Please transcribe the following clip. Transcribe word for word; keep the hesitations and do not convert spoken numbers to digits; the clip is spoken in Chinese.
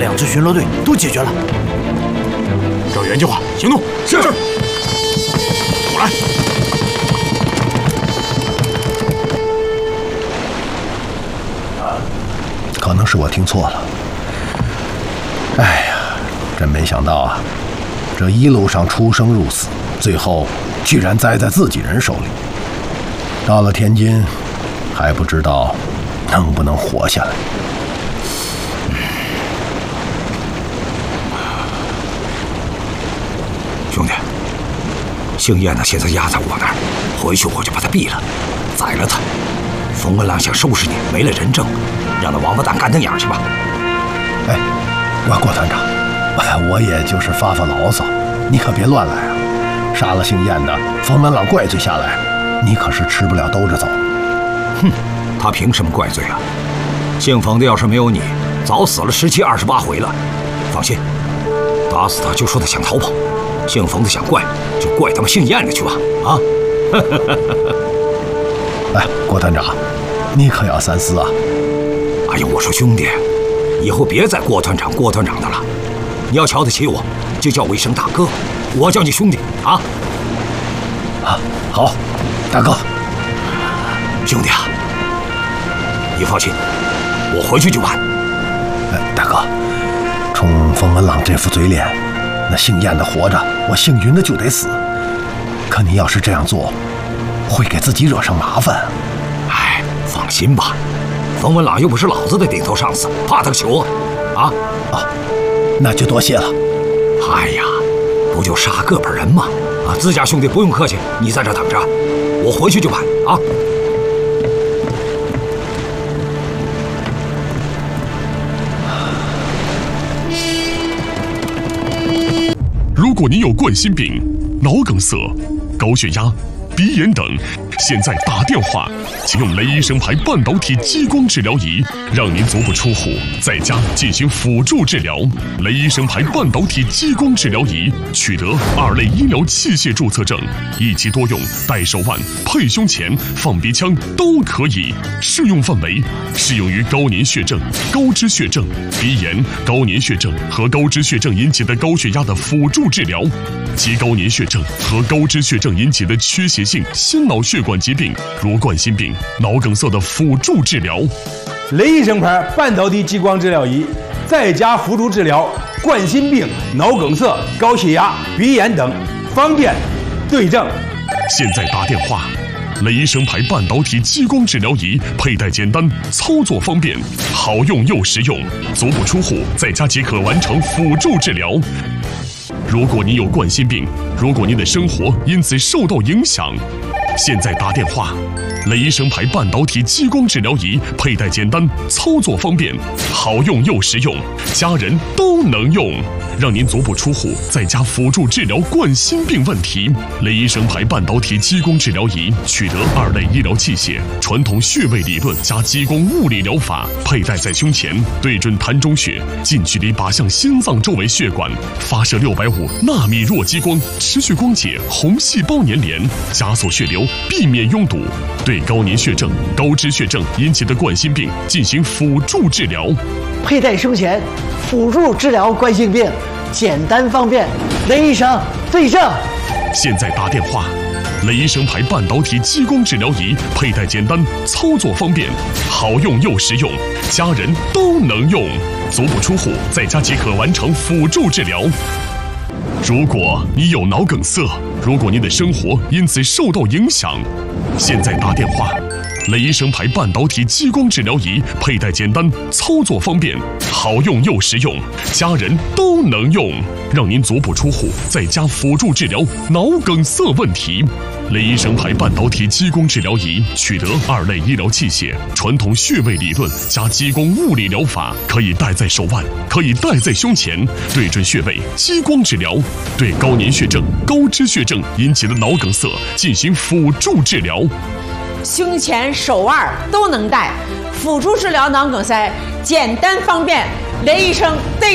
两支巡逻队都解决了。 照原计划行动。是。我来。 可能是我听错了。哎呀，真没想到啊！这一路上出生入死，最后居然栽在自己人手里。到了天津，还不知道能不能活下来。 兄弟，姓燕的现在压在我那儿，回去我就把他毙了，宰了他。冯文郎想收拾你，没了人证，让那王八蛋干瞪眼去吧。 哎，郭郭团长，我也就是发发牢骚，你可别乱来啊！杀了姓燕的，冯文朗怪罪下来，你可是吃不了兜着走。 哼，他凭什么怪罪啊？姓冯的要是没有你，早死了十七二十八回了。放心，打死他就说他想逃跑。姓冯的想怪，就怪他们姓燕的去吧！啊！ 哎，郭团长，你可要三思啊！ 哎呀，我说兄弟，以后别再郭团长、郭团长的了。你要瞧得起我，就叫我一声大哥，我叫你兄弟啊！ 啊，好，大哥， 兄弟啊，你放心，我回去就办。 哎，大哥，冲冯文朗这副嘴脸，那姓燕的活着，我姓云的就得死。可你要是这样做，会给自己惹上麻烦。 哎，放心吧，冯文朗又不是老子的顶头上司，怕他个球啊！啊啊，那就多谢了。 哎呀，不就杀个把人吗？啊，自家兄弟不用客气，你在这等着，我回去就办啊。 如果您有冠心病、脑梗塞、高血压、鼻炎等，现在打电话，请用雷医生牌半导体激光治疗仪，让您足不出户，在家进行辅助治疗。雷医生牌半导体激光治疗仪取得二类医疗器械注册证，一机多用，戴手腕、配胸前、放鼻腔都可以。适用范围适用于高粘血症、高脂血症、鼻炎、高粘血症和高脂血症引起的高血压的辅助治疗，及高粘血症和高脂血症引起的缺血性心脑血管疾病，如冠心病、脑梗塞的辅助治疗。 雷医生牌半导体激光治疗仪，在家辅助治疗冠心病、脑梗塞、高血压、鼻炎等，方便对症。 现在打电话。雷医生牌半导体激光治疗仪佩戴简单，操作方便，好用又实用，足不出户，在家即可完成辅助治疗。如果您有冠心病，如果您的生活因此受到影响，现在打电话。雷医生牌半导体激光治疗仪佩戴简单，操作方便，好用又实用，家人都能用，让您足不出户，在家辅助治疗冠心病问题。雷医生牌半导体激光治疗仪取得二类医疗器械，传统穴位理论加激光物理疗法，佩戴在胸前，对准膻中穴，近距离靶向心脏周围血管，发射六百五纳米弱激光，持续光解红细胞粘连，加速血流，避免拥堵。对高粘血症、高脂血症引起的冠心病进行辅助治疗。 佩戴胸前，辅助治疗冠心病，简单方便。雷医生对症。 现在打电话。雷医生牌半导体激光治疗仪佩戴简单，操作方便，好用又实用，家人都能用，足不出户，在家即可完成辅助治疗。如果你有脑梗塞，如果您的生活因此受到影响，现在打电话。雷医生牌半导体激光治疗仪佩戴简单，操作方便，好用又实用，家人都能用，让您足不出户，在家辅助治疗脑梗塞问题。雷医生牌半导体激光治疗仪取得二类医疗器械，传统穴位理论加激光物理疗法，可以戴在手腕，可以戴在胸前，对准穴位激光治疗，对高粘血症、高脂血症引起的脑梗塞进行辅助治疗。 胸前、手腕都能戴，辅助治疗脑梗塞，简单方便。雷医生对